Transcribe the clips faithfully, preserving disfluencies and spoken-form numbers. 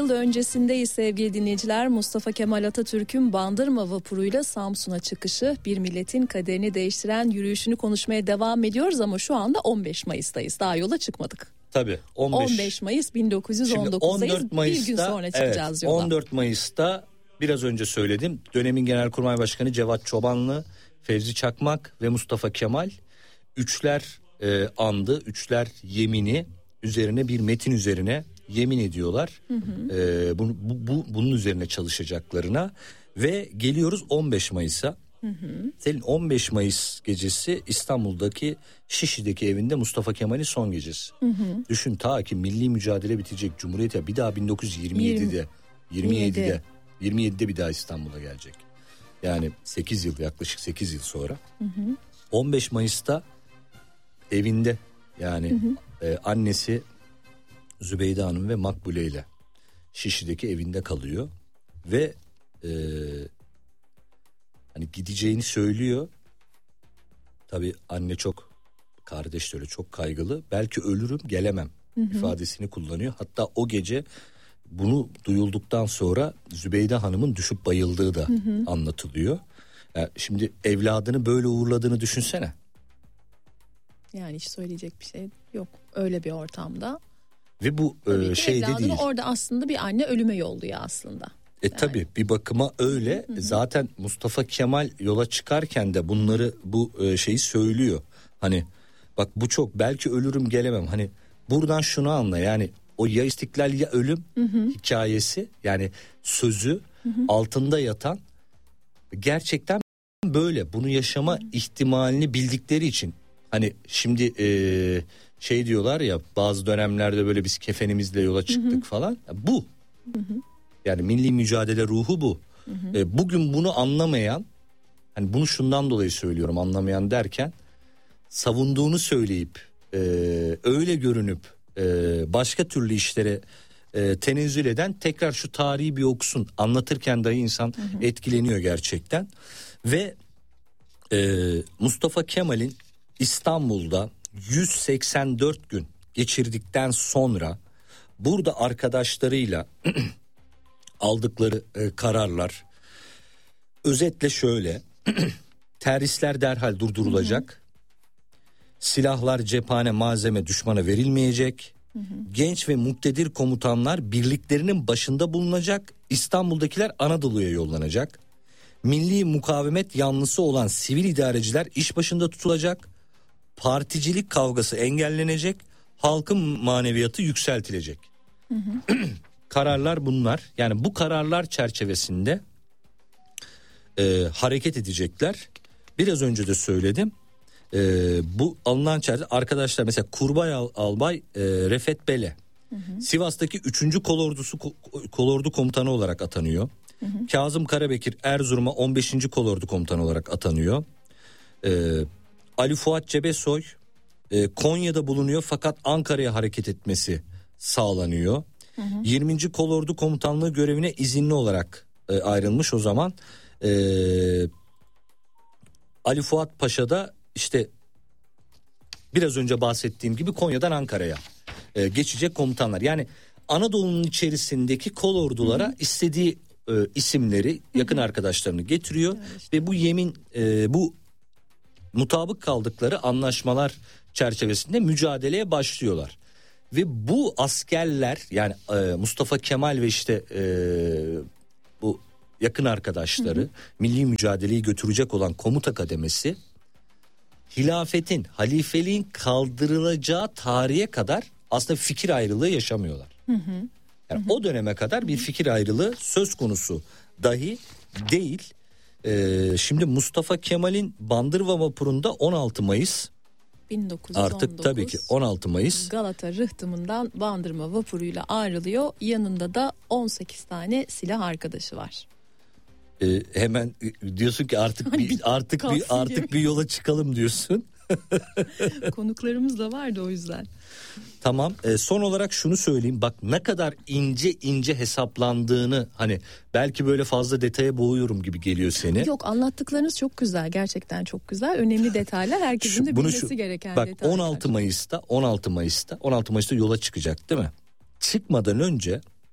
yıl öncesindeyiz sevgili dinleyiciler. Mustafa Kemal Atatürk'ün Bandırma vapuruyla Samsun'a çıkışı, bir milletin kaderini değiştiren yürüyüşünü konuşmaya devam ediyoruz ama şu anda on beş Mayıs'tayız. Daha yola çıkmadık. Tabii on beş, on beş Mayıs bin dokuz yüz on dokuzdayız. Bir gün sonra çıkacağız evet, yola. on dört Mayıs'ta biraz önce söyledim. Dönemin Genelkurmay Başkanı Cevat Çobanlı, Fevzi Çakmak ve Mustafa Kemal üçler e, andı, üçler yemini üzerine bir metin üzerine yemin ediyorlar. Hı hı. E, bu, bu, bu, bunun üzerine çalışacaklarına ve geliyoruz on beş Mayıs'a. Hı hı. Selin, on beş Mayıs gecesi İstanbul'daki Şişli'deki evinde Mustafa Kemal'in son gecesi. Hı hı. Düşün, ta ki milli mücadele bitecek, Cumhuriyet ya bir daha bin dokuz yüz yirmi yedide yirmi yedide yirmi yedide bir daha İstanbul'a gelecek. Yani sekiz yıl, yaklaşık sekiz yıl sonra. Hı hı. on beş Mayıs'ta evinde, yani hı hı. E, annesi Zübeyde Hanım ve Makbule ile Şişli'deki evinde kalıyor ve e, hani gideceğini söylüyor. Tabii anne çok, kardeş de öyle, çok kaygılı. Belki ölürüm, gelemem hı hı. ifadesini kullanıyor. Hatta o gece bunu duyulduktan sonra Zübeyde Hanım'ın düşüp bayıldığı da hı hı. anlatılıyor. Yani şimdi evladını böyle uğurladığını düşünsene. Yani hiç söyleyecek bir şey yok öyle bir ortamda. Ve bu e, şey de değil. Orada aslında bir anne ölüme yolluyor aslında. E yani. Tabii bir bakıma öyle. Hı hı. Zaten Mustafa Kemal yola çıkarken de bunları, bu e, şeyi söylüyor. Hani bak, bu çok, belki ölürüm gelemem. Hani buradan şunu anla, yani o ya istiklal ya ölüm hı hı. hikayesi, yani sözü hı hı. altında yatan, gerçekten böyle bunu yaşama hı hı. ihtimalini bildikleri için. Hani şimdi e, şey diyorlar ya, bazı dönemlerde böyle biz kefenimizle yola çıktık hı hı. falan. Bu. Hı hı. Yani milli mücadele ruhu bu. Hı hı. E, bugün bunu anlamayan, hani bunu şundan dolayı söylüyorum, anlamayan derken, savunduğunu söyleyip e, öyle görünüp e, başka türlü işlere e, tenezzül eden, tekrar şu tarihi bir okusun, anlatırken dahi insan hı hı. etkileniyor gerçekten. Ve e, Mustafa Kemal'in İstanbul'da yüz seksen dört gün geçirdikten sonra burada arkadaşlarıyla aldıkları e, kararlar özetle şöyle: terhisler derhal durdurulacak, hı hı. silahlar, cephane, malzeme düşmana verilmeyecek, hı hı. genç ve muktedir komutanlar birliklerinin başında bulunacak, İstanbul'dakiler Anadolu'ya yollanacak, milli mukavemet yanlısı olan sivil idareciler iş başında tutulacak, particilik kavgası engellenecek, halkın maneviyatı yükseltilecek. Hı hı. Kararlar bunlar. Yani bu kararlar çerçevesinde e, hareket edecekler. Biraz önce de söyledim. E, bu alınan çerçeve, arkadaşlar mesela Kurbay Al, Albay e, Refet Bele hı hı. Sivas'taki üçüncü Kolordusu Kolordu Komutanı olarak atanıyor. Hı hı. Kazım Karabekir Erzurum'a on beşinci Kolordu Komutanı olarak atanıyor. E, Ali Fuat Cebesoy e, Konya'da bulunuyor fakat Ankara'ya hareket etmesi sağlanıyor. Hı hı. yirminci Kolordu Komutanlığı görevine izinli olarak e, ayrılmış o zaman. E, Ali Fuat Paşa da işte biraz önce bahsettiğim gibi Konya'dan Ankara'ya e, geçecek komutanlar. Yani Anadolu'nun içerisindeki kolordulara hı hı. istediği e, isimleri, yakın hı hı. arkadaşlarını getiriyor. Evet, işte. Ve bu yemin, e, bu mutabık kaldıkları anlaşmalar çerçevesinde mücadeleye başlıyorlar. Ve bu askerler, yani e, Mustafa Kemal ve işte e, bu yakın arkadaşları, hı hı. milli mücadeleyi götürecek olan komuta kademesi, hilafetin, halifeliğin kaldırılacağı tarihe kadar aslında fikir ayrılığı yaşamıyorlar. Hı hı. Yani hı hı. o döneme kadar bir fikir ayrılığı söz konusu dahi değil. Ee, şimdi Mustafa Kemal'in Bandırma vapurunda on altı Mayıs bin dokuz yüz on dokuz artık tabii ki on altı Mayıs Galata rıhtımından Bandırma vapuruyla ayrılıyor. Yanında da on sekiz tane silah arkadaşı var. Ee, hemen diyorsun ki artık hani bir artık bir artık gibi. bir yola çıkalım diyorsun. Konuklarımız da vardı o yüzden. Tamam. Ee, son olarak şunu söyleyeyim. Bak ne kadar ince ince hesaplandığını, hani belki böyle fazla detaya boğuyorum gibi geliyor seni. Yok, anlattıklarınız çok güzel. Gerçekten çok güzel. Önemli detaylar. Herkesin şu, de bilmesi şu, gereken bak, detaylar. on altı Mayıs'ta on altı Mayıs'ta on altı Mayıs'ta yola çıkacak değil mi? Çıkmadan önce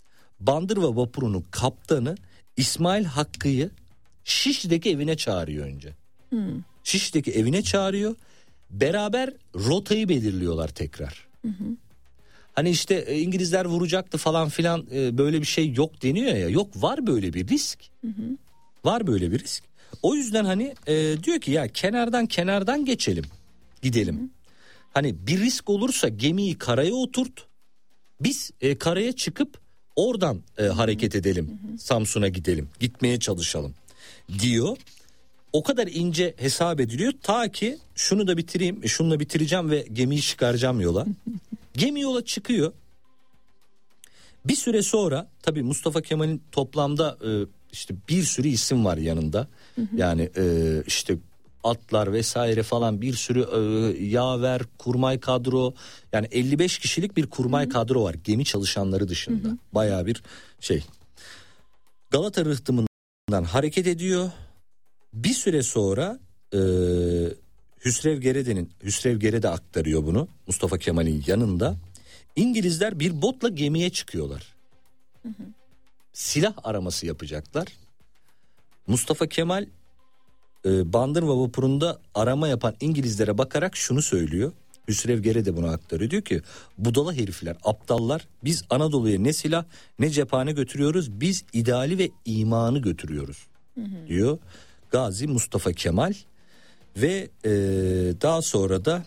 Bandırma vapurunun kaptanı İsmail Hakkı'yı Şişli'deki evine çağırıyor önce. Hmm. Şişli'deki evine çağırıyor. Beraber rotayı belirliyorlar tekrar. Hı hı. Hani işte İngilizler vuracaktı falan filan, böyle bir şey yok deniyor ya. Yok, var böyle bir risk. Hı hı. Var böyle bir risk. O yüzden hani e, diyor ki ya kenardan kenardan geçelim, gidelim. Hı hı. Hani bir risk olursa gemiyi karaya oturt. Biz e, karaya çıkıp oradan e, hareket edelim. Hı hı. Samsun'a gidelim, gitmeye çalışalım diyor. O kadar ince hesap ediliyor ta ki şunu da bitireyim, şunu da bitireceğim ve gemiyi çıkaracağım yola. Gemi yola çıkıyor. Bir süre sonra tabii Mustafa Kemal'in toplamda e, işte bir sürü isim var yanında. Hı hı. Yani e, işte atlar vesaire falan, bir sürü e, yaver, kurmay kadro. Yani elli beş kişilik bir kurmay hı hı. kadro var gemi çalışanları dışında. Hı hı. Bayağı bir şey. Galata rıhtımından hareket ediyor. Bir süre sonra e, Hüsrev Gerede'nin Hüsrev Gerede aktarıyor bunu Mustafa Kemal'in yanında. İngilizler bir botla gemiye çıkıyorlar. Hı hı. Silah araması yapacaklar. Mustafa Kemal e, Bandırma vapurunda arama yapan İngilizlere bakarak şunu söylüyor. Hüsrev Gerede bunu aktarıyor. Diyor ki budala herifler, aptallar, biz Anadolu'ya ne silah ne cephane götürüyoruz, biz ideali ve imanı götürüyoruz, hı hı. diyor Gazi Mustafa Kemal. Ve e, daha sonra da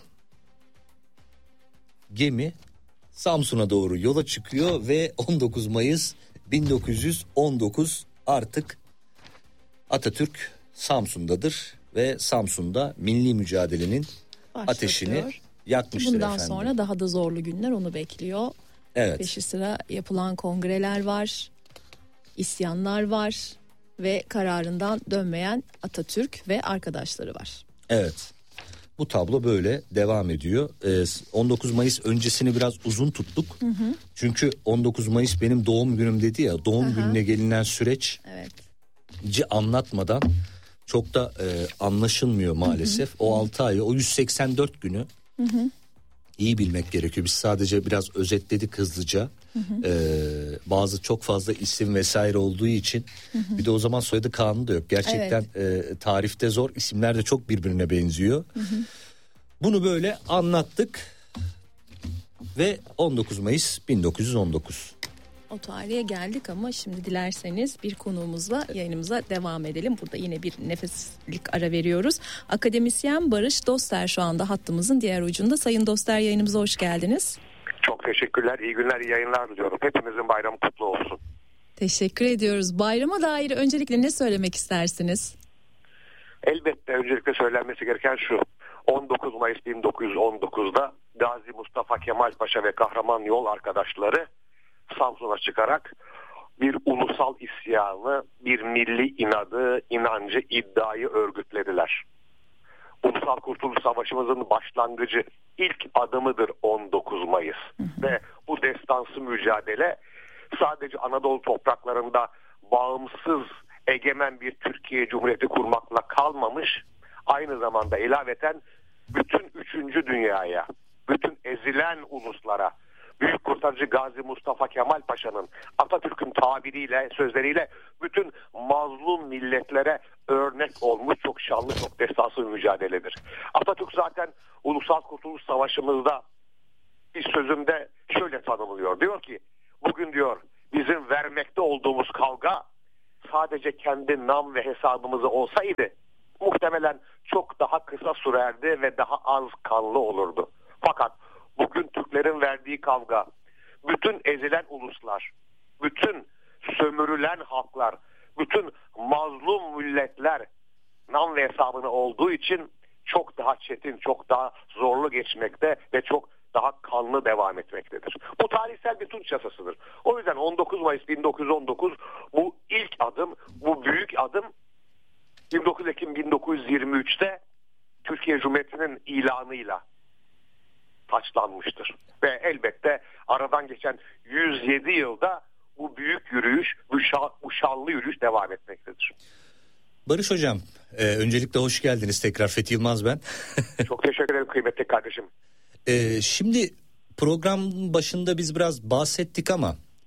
gemi Samsun'a doğru yola çıkıyor ve on dokuz Mayıs bin dokuz yüz on dokuz artık Atatürk Samsun'dadır ve Samsun'da milli mücadelenin başlatıyor. Ateşini yakmıştır. Bundan efendim. sonra daha da zorlu günler onu bekliyor. Evet. Peşi sıra yapılan kongreler var, isyanlar var ve kararından dönmeyen Atatürk ve arkadaşları var. Evet. Bu tablo böyle devam ediyor. Ee, on dokuz Mayıs öncesini biraz uzun tuttuk. Hı hı. Çünkü on dokuz Mayıs benim doğum günüm dedi ya. Doğum Aha. gününe gelinen süreç evet. anlatmadan çok da e, anlaşılmıyor maalesef. Hı hı. O altı ayı, o yüz seksen dört günü hı hı. iyi bilmek gerekiyor. Biz sadece biraz özetledik hızlıca. Hı hı. Ee, bazı çok fazla isim vesaire olduğu için hı hı. bir de o zaman soyadı kanunu da yok. Gerçekten evet. e, tarifte zor, isimler de çok birbirine benziyor. Hı hı. Bunu böyle anlattık ve on dokuz Mayıs bin dokuz yüz on dokuz. O tarihe geldik ama şimdi dilerseniz bir konuğumuzla yayınımıza devam edelim. Burada yine bir nefeslik ara veriyoruz. Akademisyen Barış Doster şu anda hattımızın diğer ucunda. Sayın Doster, yayınımıza hoş geldiniz. Çok teşekkürler, iyi günler, iyi yayınlar diliyorum. Hepimizin bayramı kutlu olsun. Teşekkür ediyoruz. Bayrama dair öncelikle ne söylemek istersiniz? Elbette öncelikle söylenmesi gereken şu. on dokuz Mayıs bin dokuz yüz on dokuzda Gazi Mustafa Kemal Paşa ve kahraman yol arkadaşları Samsun'a çıkarak bir ulusal isyanı, bir milli inadı, inancı, iddiayı örgütlediler. Ulusal Kurtuluş Savaşımızın başlangıcı, ilk adımıdır on dokuz Mayıs. Hı hı. Ve bu destansı mücadele sadece Anadolu topraklarında bağımsız, egemen bir Türkiye Cumhuriyeti kurmakla kalmamış, aynı zamanda ilaveten bütün üçüncü dünyaya, bütün ezilen uluslara, Büyük Kurtarıcı Gazi Mustafa Kemal Paşa'nın Atatürk'ün tabiriyle, sözleriyle bütün mazlum milletlere örnek olmuş çok şanlı, çok destansı bir mücadeledir. Atatürk zaten Ulusal Kurtuluş Savaşımızda bir sözümde şöyle tanımlıyor. Diyor ki, bugün diyor bizim vermekte olduğumuz kavga sadece kendi nam ve hesabımıza olsaydı muhtemelen çok daha kısa sürerdi ve daha az kanlı olurdu. Fakat bugün Türklerin verdiği kavga, bütün ezilen uluslar, bütün sömürülen halklar, bütün mazlum milletler nam ve hesabına olduğu için çok daha çetin, çok daha zorlu geçmekte ve çok daha kanlı devam etmektedir. Bu tarihsel bir tunç yasasıdır. O yüzden on dokuz Mayıs bin dokuz yüz on dokuz bu ilk adım, bu büyük adım yirmi dokuz Ekim bin dokuz yüz yirmi üçte Türkiye Cumhuriyeti'nin ilanıyla taçlanmıştır. Ve elbette aradan geçen yüz yedi yılda bu büyük yürüyüş, bu, şan, bu şanlı yürüyüş devam etmektedir. Barış Hocam, e, öncelikle hoş geldiniz tekrar. Fethi Yılmaz ben. Çok teşekkür ederim kıymetli kardeşim. E, şimdi program başında biz biraz bahsettik ama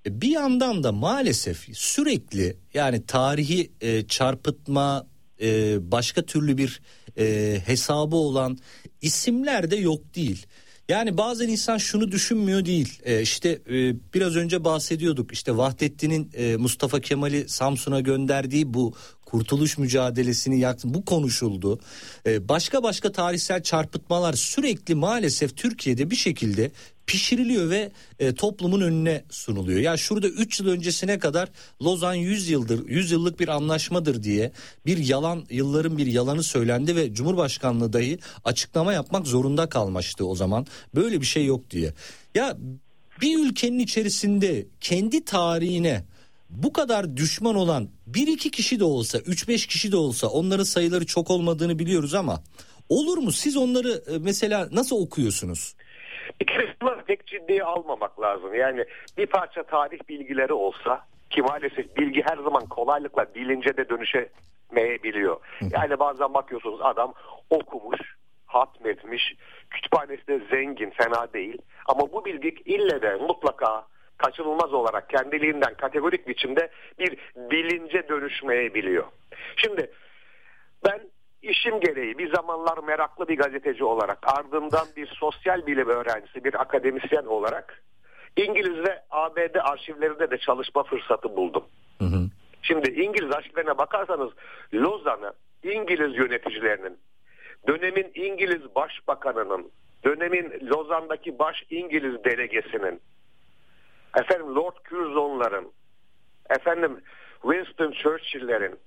Bir yandan da maalesef sürekli yani tarihi e, çarpıtma, e, başka türlü bir e, hesabı olan isimler de yok değil. Yani bazen insan şunu düşünmüyor değil. Ee, işte e, biraz önce bahsediyorduk. İşte Vahdettin'in e, Mustafa Kemal'i Samsun'a gönderdiği bu kurtuluş mücadelesini yaktı. Bu konuşuldu. Ee, başka başka tarihsel çarpıtmalar sürekli maalesef Türkiye'de bir şekilde pişiriliyor ve e, toplumun önüne sunuluyor. Ya şurada üç yıl öncesine kadar Lozan yüz yıldır yüz yıllık bir anlaşmadır diye bir yalan, yılların bir yalanı söylendi ve Cumhurbaşkanlığı dahi açıklama yapmak zorunda kalmıştı o zaman. Böyle bir şey yok diye. Ya bir ülkenin içerisinde kendi tarihine bu kadar düşman olan bir iki kişi de olsa, üç beş kişi de olsa, onların sayıları çok olmadığını biliyoruz ama olur mu? Siz onları mesela nasıl okuyorsunuz? Bir kere bunları pek ciddiye almamak lazım. Yani bir parça tarih bilgileri olsa, ki maalesef bilgi her zaman kolaylıkla bilince de dönüşemeyebiliyor. Yani bazen bakıyorsunuz adam okumuş, hatmetmiş, kütüphanesi de zengin, fena değil. Ama bu bilgi ille de mutlaka kaçınılmaz olarak kendiliğinden kategorik biçimde bir bilince dönüşmeyebiliyor. Şimdi ben İşim gereği bir zamanlar meraklı bir gazeteci olarak, ardından bir sosyal bilim öğrencisi, bir akademisyen olarak İngiliz ve A B D arşivlerinde de çalışma fırsatı buldum. Hı hı. Şimdi İngiliz arşivlerine bakarsanız Lozan'ı İngiliz yöneticilerinin, dönemin İngiliz başbakanının, dönemin Lozan'daki baş İngiliz delegesinin, efendim Lord Curzon'ların, efendim Winston Churchill'lerin,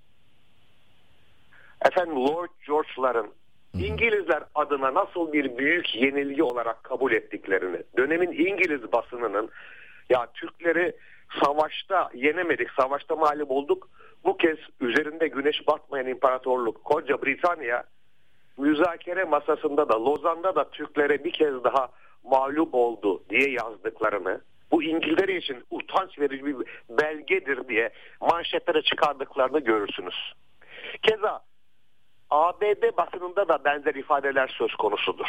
efendim Lord George'ların İngilizler adına nasıl bir büyük yenilgi olarak kabul ettiklerini, dönemin İngiliz basınının ya Türkleri savaşta yenemedik, savaşta mağlup olduk, bu kez üzerinde güneş batmayan imparatorluk koca Britanya müzakere masasında da Lozan'da da Türklere bir kez daha mağlup oldu diye yazdıklarını, bu İngilizler için utanç verici bir belgedir diye manşetlere çıkardıklarını görürsünüz. Keza A B D basınında da benzer ifadeler söz konusudur.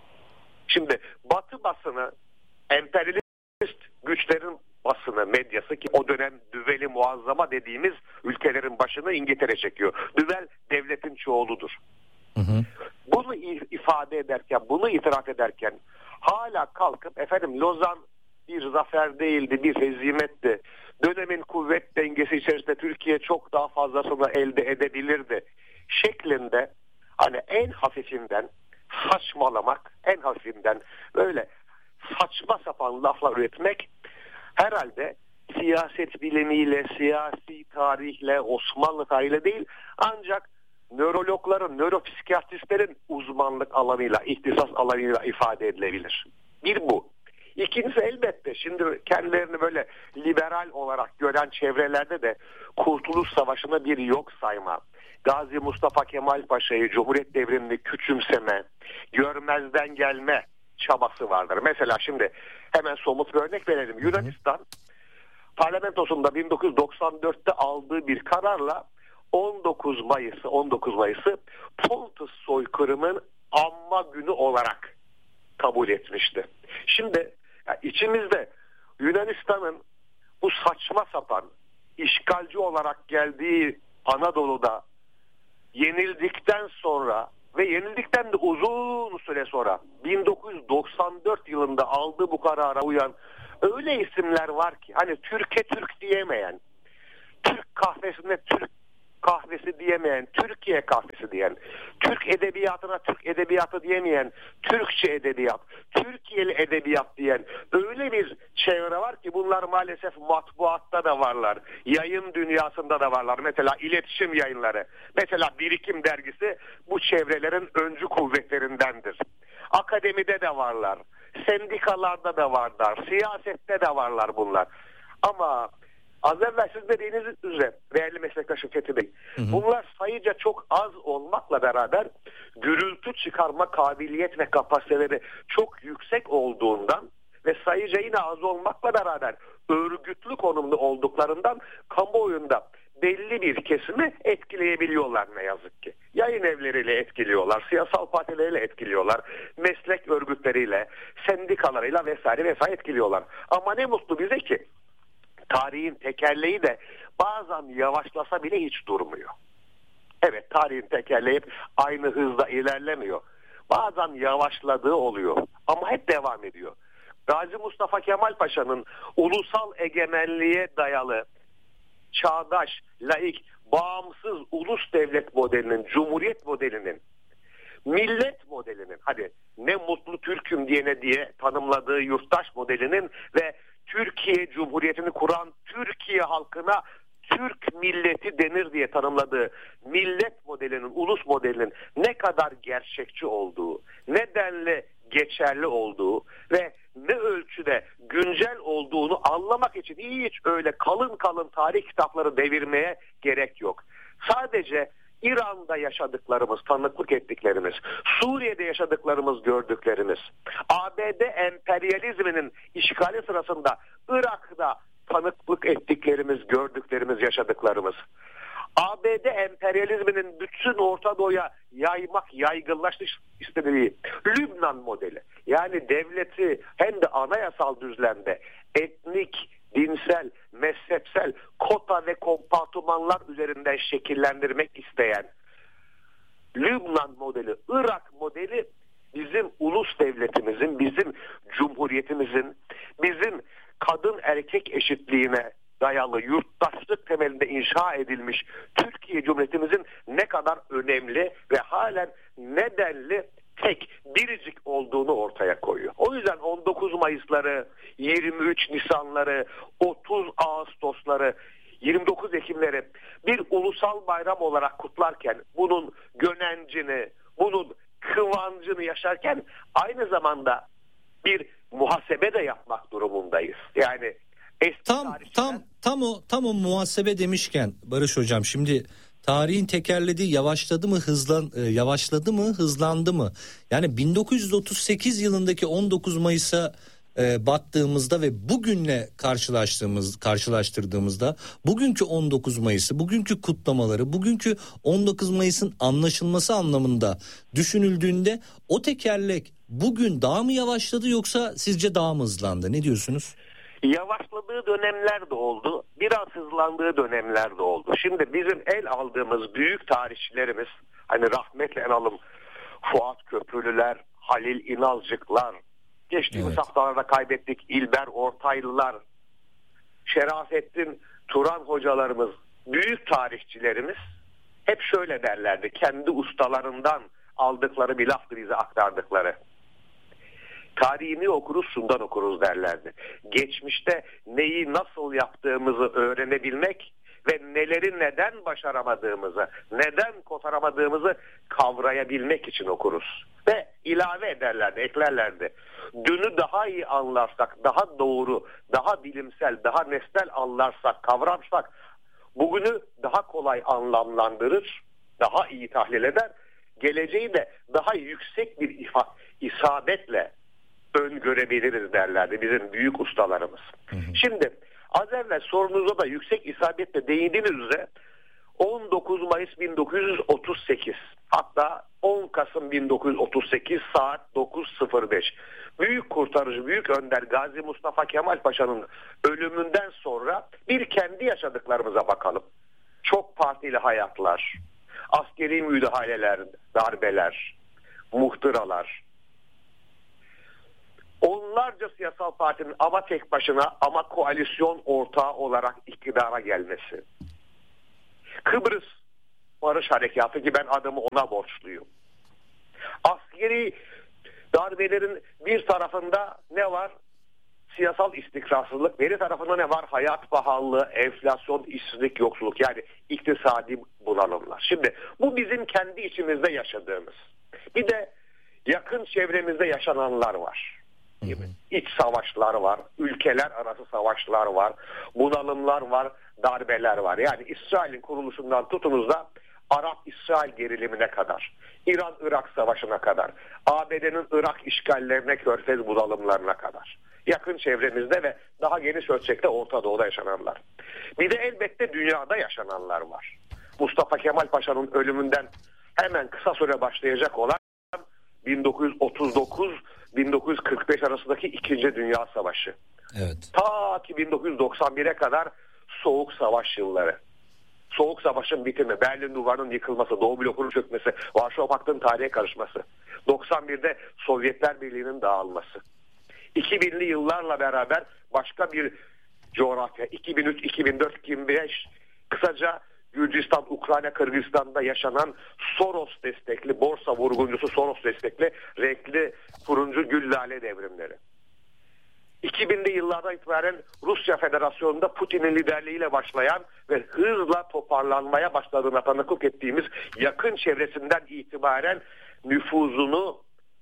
Şimdi Batı basını, emperyalist güçlerin basını, medyası, ki o dönem düveli muazzama dediğimiz ülkelerin başını İngiltere çekiyor. Düvel devletin çoğuludur. Hı hı. Bunu ifade ederken, bunu itiraf ederken hala kalkıp efendim Lozan bir zafer değildi, bir hezimetti. Dönemin kuvvet dengesi içerisinde Türkiye çok daha fazlasını elde edebilirdi şeklinde, hani en hafifinden saçmalamak, en hafifinden böyle saçma sapan laflar üretmek herhalde siyaset bilimiyle, siyasi tarihle, Osmanlı tarihiyle değil, ancak nörologların, nöropsikiyatristlerin uzmanlık alanıyla, ihtisas alanıyla ifade edilebilir. Bir bu. İkincisi elbette şimdi kendilerini böyle liberal olarak gören çevrelerde de Kurtuluş Savaşı'nı bir yok sayma, Gazi Mustafa Kemal Paşa'yı Cumhuriyet devrimini küçümseme, görmezden gelme çabası vardır. Mesela şimdi hemen somut bir örnek verelim. Yunanistan parlamentosunda bin dokuz yüz doksan dörtte aldığı bir kararla on dokuz Mayıs'ı on dokuz Mayıs'ı Pontus soykırımın anma günü olarak kabul etmişti. Şimdi ya içimizde Yunanistan'ın bu saçma sapan işgalci olarak geldiği Anadolu'da yenildikten sonra ve yenildikten de uzun süre sonra bin dokuz yüz doksan dört yılında aldığı bu karara uyan öyle isimler var ki hani Türkiye Türk diyemeyen, Türk kahvesine Türk kahvesi diyemeyen, Türkiye kahvesi diyen, Türk edebiyatına Türk edebiyatı diyemeyen, Türkçe edebiyat, Türkiye'li edebiyat diyen öyle bir çevre var ki bunlar maalesef matbuatta da varlar, yayın dünyasında da varlar. Mesela iletişim yayınları, mesela Birikim dergisi bu çevrelerin öncü kuvvetlerindendir. Akademide de varlar, sendikalarda da varlar, siyasette de varlar bunlar. Ama az evvel siz dediğiniz üzere değerli meslektaşım Fethi Bey, hı hı. bunlar sayıca çok az olmakla beraber gürültü çıkarma kabiliyet ve kapasiteleri çok yüksek olduğundan ve sayıca yine az olmakla beraber örgütlü konumda olduklarından kamuoyunda belli bir kesimi etkileyebiliyorlar ne yazık ki. Yayın evleriyle etkiliyorlar, siyasal partileriyle etkiliyorlar, meslek örgütleriyle, sendikalarıyla vesaire vesaire etkiliyorlar. Ama ne mutlu bize ki Tarihin tekerleği de bazen yavaşlasa bile hiç durmuyor. Evet, tarihin tekerleği hep aynı hızda ilerlemiyor. Bazen yavaşladığı oluyor ama hep devam ediyor. Gazi Mustafa Kemal Paşa'nın ulusal egemenliğe dayalı, çağdaş, laik, bağımsız ulus devlet modelinin, cumhuriyet modelinin, millet modelinin, hadi ne mutlu Türk'üm diyene diye tanımladığı yurttaş modelinin ve Türkiye Cumhuriyeti'ni kuran Türkiye halkına Türk milleti denir diye tanımladığı millet modelinin, ulus modelinin ne kadar gerçekçi olduğu, ne denli geçerli olduğu ve ne ölçüde güncel olduğunu anlamak için hiç öyle kalın kalın tarih kitapları devirmeye gerek yok. Sadece İran'da yaşadıklarımız, tanıklık ettiklerimiz, Suriye'de yaşadıklarımız, gördüklerimiz, A B D emperyalizminin işgali sırasında Irak'ta tanıklık ettiklerimiz, gördüklerimiz, yaşadıklarımız, A B D emperyalizminin bütün Orta Doğu'ya yaymak, yaygınlaştırmak istediği Lübnan modeli, yani devleti hem de anayasal düzlemde etnik, dinsel, mezhepsel kota ve kompartımanlar üzerinden şekillendirmek isteyen Lübnan modeli, Irak modeli bizim ulus devletimizin, bizim cumhuriyetimizin, bizim kadın erkek eşitliğine dayalı yurttaşlık temelinde inşa edilmiş Türkiye Cumhuriyetimizin ne kadar önemli ve halen nedenli tek, biricik olduğunu ortaya koyuyor. O yüzden on dokuz Mayıs'ları, yirmi üç Nisan'ları, otuz Ağustos'ları, yirmi dokuz Ekim'leri bir ulusal bayram olarak kutlarken, bunun gönencini, bunun kıvancını yaşarken aynı zamanda bir muhasebe de yapmak durumundayız. Yani eski tam tarihçiler... tam tam o tam o muhasebe demişken Barış Hocam, şimdi tarihin tekerlediği yavaşladı mı hızlan e, yavaşladı mı hızlandı mı? Yani bin dokuz yüz otuz sekiz yılındaki on dokuz Mayıs'a e, baktığımızda ve bugünle karşılaştığımız karşılaştırdığımızda bugünkü on dokuz Mayıs'ı, bugünkü kutlamaları, bugünkü on dokuz Mayıs'ın anlaşılması anlamında düşünüldüğünde o tekerlek bugün daha mı yavaşladı yoksa sizce daha mı hızlandı? Ne diyorsunuz? Yavaşladığı dönemler de oldu, biraz hızlandığı dönemler de oldu. Şimdi bizim el aldığımız büyük tarihçilerimiz, hani rahmetle analım Fuat Köprülüler, Halil İnalcıklar, geçtiğimiz evet. haftalarda kaybettik İlber Ortaylılar, Şerafettin Turan hocalarımız, büyük tarihçilerimiz hep şöyle derlerdi, kendi ustalarından aldıkları bir laftı bize aktardıkları. Tarihini okuruz, şundan okuruz derlerdi. Geçmişte neyi nasıl yaptığımızı öğrenebilmek ve neleri neden başaramadığımızı, neden kotaramadığımızı kavrayabilmek için okuruz. Ve ilave ederlerdi, eklerlerdi. Dünü daha iyi anlarsak, daha doğru, daha bilimsel, daha nesnel anlarsak, kavrarsak, bugünü daha kolay anlamlandırır, daha iyi tahlil eder, geleceği de daha yüksek bir ifa, isabetle öngörebiliriz derlerdi bizim büyük ustalarımız. Hı hı. Şimdi az evvel sorunuza da yüksek isabetle değindiğiniz üzere on dokuz Mayıs bin dokuz yüz otuz sekiz, hatta on Kasım bin dokuz yüz otuz sekiz saat dokuz sıfır beş büyük kurtarıcı, büyük önder Gazi Mustafa Kemal Paşa'nın ölümünden sonra bir kendi yaşadıklarımıza bakalım. Çok partili hayatlar, askeri müdahaleler, darbeler, muhtıralar, onlarca siyasal partinin ama tek başına ama koalisyon ortağı olarak iktidara gelmesi. Kıbrıs Barış Harekatı ki ben adımı ona borçluyum. Askeri darbelerin bir tarafında ne var? Siyasal istikrarsızlık. Diğer tarafında ne var? Hayat pahalılığı, enflasyon, işsizlik, yoksulluk, yani iktisadi bunalımlar. Şimdi bu bizim kendi içimizde yaşadığımız. Bir de yakın çevremizde yaşananlar var. Hı hı. İç savaşlar var, ülkeler arası savaşlar var, bunalımlar var, darbeler var. Yani İsrail'in kuruluşundan tutunuz da Arap-İsrail gerilimine kadar, İran-Irak savaşına kadar, A B D'nin Irak işgallerine, Körfez bunalımlarına kadar. Yakın çevremizde ve daha geniş ölçekte Orta Doğu'da yaşananlar. Bir de elbette dünyada yaşananlar var. Mustafa Kemal Paşa'nın ölümünden hemen kısa süre başlayacak olan bin dokuz yüz otuz dokuz bin dokuz yüz kırk beş arasındaki İkinci Dünya Savaşı. Evet. Ta ki bin dokuz yüz doksan bire kadar Soğuk Savaş yılları. Soğuk Savaş'ın bitimi, Berlin Duvarı'nın yıkılması, Doğu blokunun çökmesi, Varşova Paktı'nın tarihe karışması, doksan birde Sovyetler Birliği'nin dağılması. iki binli yıllarla beraber başka bir coğrafya, iki bin üç, iki bin dört, iki bin beş, kısaca Gürcistan, Ukrayna, Kırgızistan'da yaşanan Soros destekli, borsa vurguncusu Soros destekli renkli turuncu güllale devrimleri. iki binli yıllardan itibaren Rusya Federasyonu'nda Putin'in liderliğiyle başlayan ve hızla toparlanmaya başladığına tanıklık ettiğimiz yakın çevresinden itibaren nüfuzunu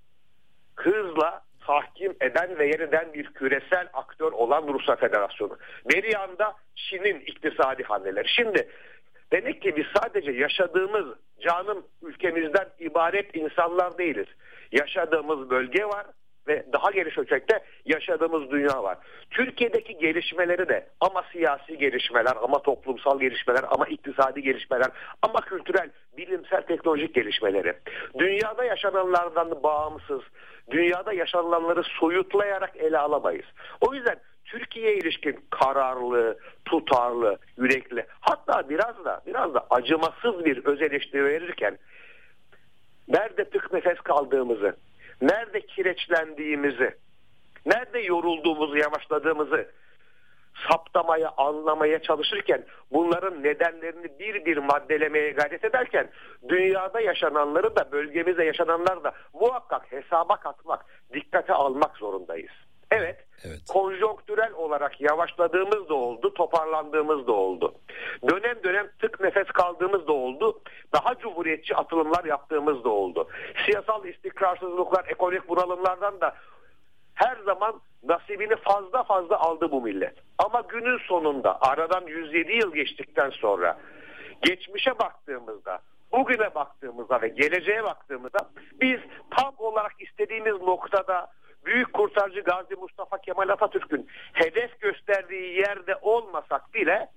hızla tahkim eden ve yeniden bir küresel aktör olan Rusya Federasyonu. Bir yanda Çin'in iktisadi hamleleri. Şimdi demek ki biz sadece yaşadığımız canım ülkemizden ibaret insanlar değiliz. Yaşadığımız bölge var ve daha geniş ölçekte yaşadığımız dünya var. Türkiye'deki gelişmeleri de ama siyasi gelişmeler, ama toplumsal gelişmeler, ama iktisadi gelişmeler, ama kültürel, bilimsel, teknolojik gelişmeleri. Dünyada yaşananlardan bağımsız, dünyada yaşananları soyutlayarak ele alamayız. O yüzden Türkiye'ye ilişkin kararlı, tutarlı, yürekli, hatta biraz da biraz da acımasız bir öz eleştiri verirken nerede tık nefes kaldığımızı, nerede kireçlendiğimizi, nerede yorulduğumuzu, yavaşladığımızı saptamaya, anlamaya çalışırken, bunların nedenlerini bir bir maddelemeye gayret ederken, dünyada yaşananları da, bölgemizde yaşananları da muhakkak hesaba katmak, dikkate almak zorundayız. Evet, evet, konjonktürel olarak yavaşladığımız da oldu, toparlandığımız da oldu. Dönem dönem tık nefes kaldığımız da oldu, daha cumhuriyetçi atılımlar yaptığımız da oldu. Siyasal istikrarsızlıklar, ekonomik bunalımlardan da her zaman nasibini fazla fazla aldı bu millet. Ama günün sonunda aradan yüz yedi yıl geçtikten sonra geçmişe baktığımızda, bugüne baktığımızda ve geleceğe baktığımızda biz tam olarak istediğimiz noktada Büyük Kurtarıcı Gazi Mustafa Kemal Atatürk'ün hedef gösterdiği yerde olmasak bile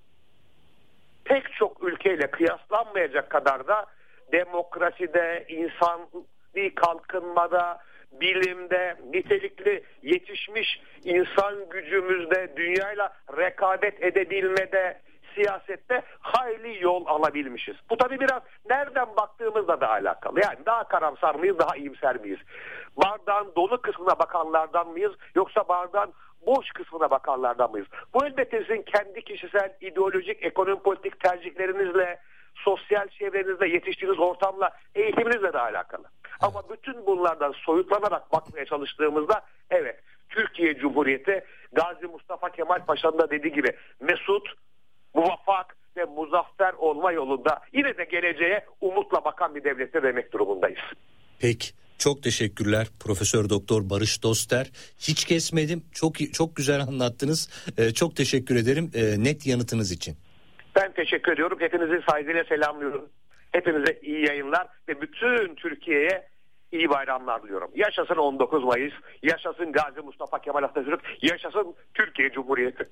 pek çok ülkeyle kıyaslanmayacak kadar da demokraside, insani kalkınmada, bilimde, nitelikli yetişmiş insan gücümüzde, dünyayla rekabet edebilmede, siyasette hayli yol alabilmişiz. Bu tabii biraz nereden baktığımızla da alakalı. Yani daha karamsar mıyız, daha iyimser miyiz? Bardağın dolu kısmına bakanlardan mıyız, yoksa bardağın boş kısmına bakanlardan mıyız? Bu elbette sizin kendi kişisel, ideolojik, ekonomi politik tercihlerinizle, sosyal çevrenizle, yetiştiğiniz ortamla, eğitiminizle de alakalı. Ama bütün bunlardan soyutlanarak bakmaya çalıştığımızda evet, Türkiye Cumhuriyeti Gazi Mustafa Kemal Paşa'nın da dediği gibi mesut, muvaffak ve muzaffer olma yolunda yine de geleceğe umutla bakan bir devlette demek durumundayız. Peki, çok teşekkürler Profesör Doktor Barış Doster. Hiç kesmedim, çok çok güzel anlattınız. Ee, çok teşekkür ederim ee, net yanıtınız için. Ben teşekkür ediyorum. Hepinizi saygıyla selamlıyorum. Hepinize iyi yayınlar ve bütün Türkiye'ye iyi bayramlar diliyorum. Yaşasın on dokuz Mayıs, yaşasın Gazi Mustafa Kemal Atatürk, yaşasın Türkiye Cumhuriyeti.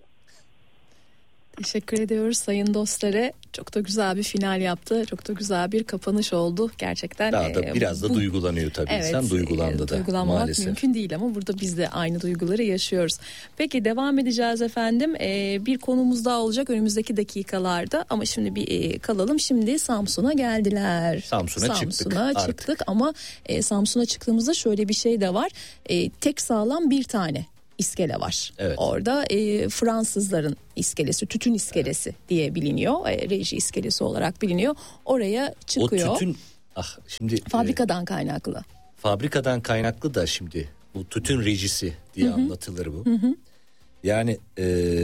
Teşekkür ediyoruz Sayın Doster'e. Çok da güzel bir final yaptı. Çok da güzel bir kapanış oldu. Gerçekten. Daha da biraz e, da bu, duygulanıyor tabii. Evet, Sen duygulandı e, da duygulanmak maalesef. mümkün değil ama burada biz de aynı duyguları yaşıyoruz. Peki devam edeceğiz efendim. E, bir konumuz daha olacak önümüzdeki dakikalarda. Ama şimdi bir e, kalalım. Şimdi Samsun'a geldiler. Samsun'a, Samsun'a çıktık. çıktık ama e, Samsun'a çıktığımızda şöyle bir şey de var. E, tek sağlam bir tane iskele var. Evet. Orada e, Fransızların iskelesi, tütün iskelesi evet. diye biliniyor. E, reji iskelesi olarak biliniyor. Oraya çıkıyor. O tütün ah şimdi fabrikadan e, kaynaklı. Fabrikadan kaynaklı da şimdi bu tütün rejisi diye Hı-hı. anlatılır bu. Hı-hı. Yani e,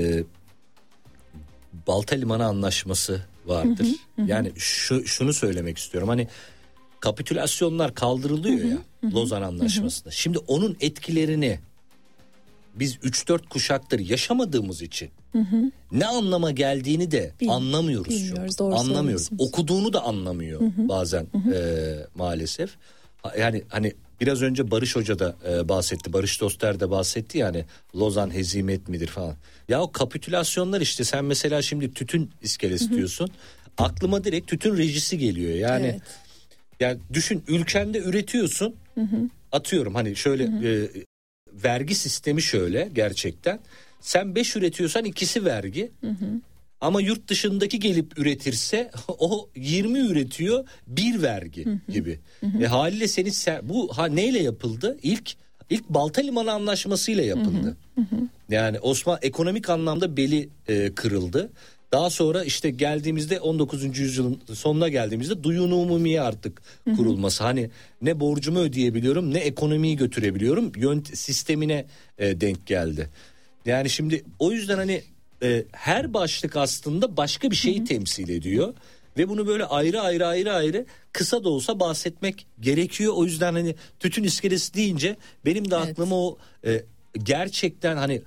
Balta Limanı Anlaşması vardır. Hı-hı. Hı-hı. Yani şu şunu söylemek istiyorum. Hani kapitülasyonlar kaldırılıyor Hı-hı. ya Hı-hı. Lozan Anlaşması'nda. Hı-hı. Şimdi onun etkilerini biz üç dört kuşaktır yaşamadığımız için hı hı. ne anlama geldiğini de Bil, anlamıyoruz. Anlamıyoruz. Okuduğunu da anlamıyor hı hı. bazen hı hı. E, maalesef. Yani hani biraz önce Barış Hoca da e, bahsetti. Barış Doster de bahsetti yani Lozan hezimet midir falan. Ya o kapitülasyonlar işte sen mesela şimdi tütün iskelesi hı hı. diyorsun. Aklıma direkt tütün rejisi geliyor. Yani evet. yani düşün ülkende üretiyorsun. Hı hı. Atıyorum hani şöyle hı hı. E, vergi sistemi şöyle gerçekten. Sen beş üretiyorsan ikisi vergi. Hı hı. Ama yurt dışındaki gelip üretirse o yirmi üretiyor, bir vergi hı hı. gibi. Hı hı. E haliyle senin bu ha, neyle yapıldı? İlk ilk Balta Limanı Anlaşması'yla yapıldı. Hı hı. Yani Osmanlı ekonomik anlamda beli e, kırıldı. Daha sonra işte geldiğimizde on dokuzuncu yüzyılın sonuna geldiğimizde Duyun Umumiye artık kurulması. Hı hı. Hani ne borcumu ödeyebiliyorum ne ekonomiyi götürebiliyorum. Yönt sistemine e, denk geldi. Yani şimdi o yüzden hani e, her başlık aslında başka bir şeyi hı hı. temsil ediyor. Ve bunu böyle ayrı ayrı ayrı ayrı kısa da olsa bahsetmek gerekiyor. O yüzden hani tütün iskelesi deyince benim de aklıma evet. o e, gerçekten hani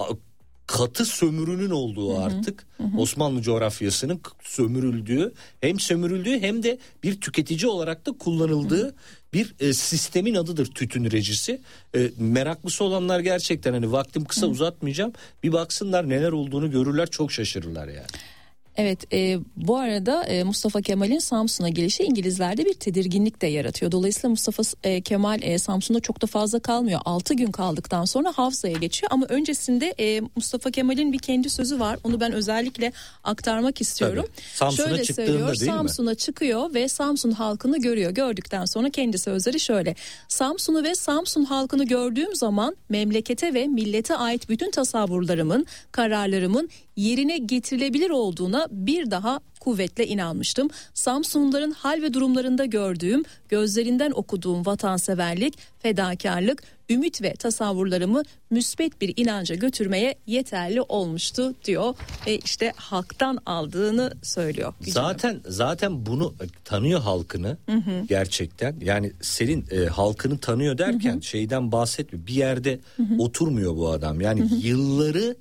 katı sömürünün olduğu hı hı. artık hı hı. Osmanlı coğrafyasının sömürüldüğü, hem sömürüldüğü hem de bir tüketici olarak da kullanıldığı hı hı. bir e, sistemin adıdır tütün rejisi. E, meraklısı olanlar gerçekten hani vaktim kısa hı. uzatmayacağım. Bir baksınlar neler olduğunu görürler, çok şaşırırlar yani. Evet, e, bu arada e, Mustafa Kemal'in Samsun'a gelişi İngilizlerde bir tedirginlik de yaratıyor. Dolayısıyla Mustafa e, Kemal e, Samsun'da çok da fazla kalmıyor. altı gün kaldıktan sonra Havza'ya geçiyor. Ama öncesinde e, Mustafa Kemal'in bir kendi sözü var. Onu ben özellikle aktarmak istiyorum. Samsun'a şöyle çıktığında söylüyor, değil mi? Samsun'a çıkıyor ve Samsun halkını görüyor. Gördükten sonra kendi sözleri şöyle: Samsun'u ve Samsun halkını gördüğüm zaman memlekete ve millete ait bütün tasavvurlarımın, kararlarımın yerine getirilebilir olduğuna bir daha kuvvetle inanmıştım. Samsunluların hal ve durumlarında gördüğüm, gözlerinden okuduğum vatanseverlik, fedakarlık, ümit ve tasavvurlarımı müsbet bir inanca götürmeye yeterli olmuştu diyor ve işte halktan aldığını söylüyor. Zaten zaten bunu tanıyor halkını hı hı. gerçekten. Yani senin e, halkını tanıyor derken hı hı. şeyden bahsetmiyor. Bir yerde hı hı. oturmuyor bu adam. Yani hı hı. yılları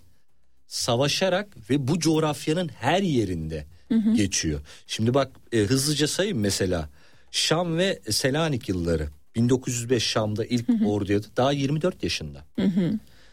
savaşarak ve bu coğrafyanın her yerinde hı hı. geçiyor. Şimdi bak e, hızlıca sayayım mesela. Şam ve Selanik yılları. bin dokuz yüz beş Şam'da ilk hı hı. orduya daha yirmi dört yaşında. Hı hı.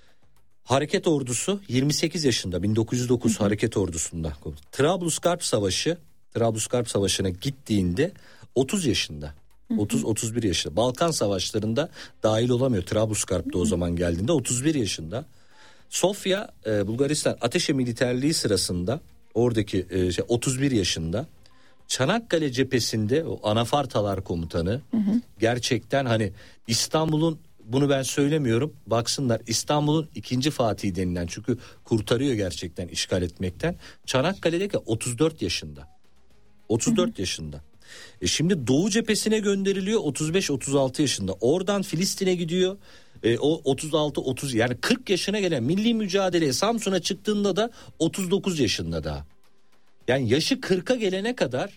Hareket ordusu yirmi sekiz yaşında, bin dokuz yüz dokuz hı hı. Hareket ordusunda. Trablusgarp Savaşı, Trablusgarp Savaşı'na gittiğinde otuz yaşında. otuz otuz bir yaşında. Balkan Savaşları'nda dahil olamıyor. Trablusgarp'ta o zaman geldiğinde otuz bir yaşında. Sofya, e, Bulgaristan ateşe militerliği sırasında oradaki e, şey, otuz bir yaşında. Çanakkale cephesinde o Anafartalar komutanı hı hı. gerçekten hani İstanbul'un, bunu ben söylemiyorum, baksınlar, İstanbul'un ikinci Fatih denilen, çünkü kurtarıyor gerçekten işgal etmekten. Çanakkale'deki otuz dört yaşında. otuz dört hı hı. yaşında. E şimdi Doğu cephesine gönderiliyor otuz beş otuz altı yaşında. Oradan Filistin'e gidiyor. E, o otuz altı otuz, yani kırk yaşına gelen milli mücadeleye Samsun'a çıktığında da otuz dokuz yaşında daha. Yani yaşı kırka gelene kadar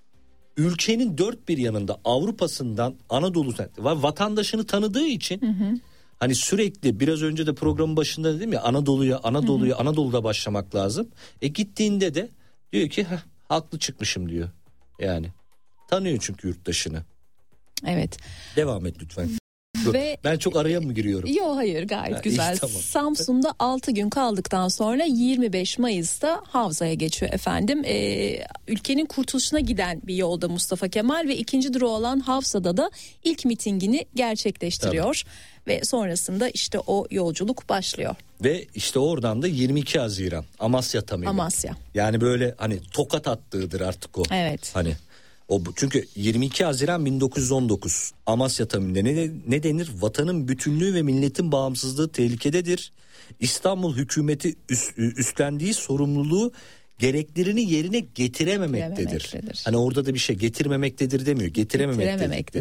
ülkenin dört bir yanında, Avrupa'sından Anadolu'dan vatandaşını tanıdığı için hı hı. hani sürekli, biraz önce de programın başında dedim ya, Anadolu'ya Anadolu'ya hı hı. Anadolu'da başlamak lazım. E gittiğinde de diyor ki haklı çıkmışım diyor. Yani tanıyor çünkü yurttaşını. Evet. Devam et lütfen. Ve ben çok araya mı giriyorum? Yok, hayır, gayet ha, güzel. İyi, tamam. Samsun'da altı gün kaldıktan sonra yirmi beş Mayıs'ta Havza'ya geçiyor efendim. Ee, ülkenin kurtuluşuna giden bir yolda Mustafa Kemal ve ikinci durağı olan Havza'da da ilk mitingini gerçekleştiriyor. Tabii. Ve sonrasında işte o yolculuk başlıyor. Ve işte oradan da yirmi iki Haziran Amasya Tamimi. Amasya. Yani böyle hani tokat attığıdır artık o. Evet. Hani o, çünkü yirmi iki Haziran bin dokuz yüz on dokuz Amasya Tamimi'nde ne, ne denir? Vatanın bütünlüğü ve milletin bağımsızlığı tehlikededir. İstanbul hükümeti üst, üstlendiği sorumluluğu gereklerini yerine getirememektedir. Hani orada da bir şey getirmemektedir demiyor. Getirememektedir.